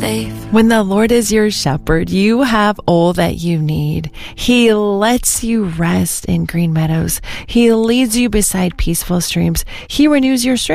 faith. When the Lord is your shepherd, you have all that you need. He lets you rest in green meadows. He leads you beside peaceful streams. He renews your strength.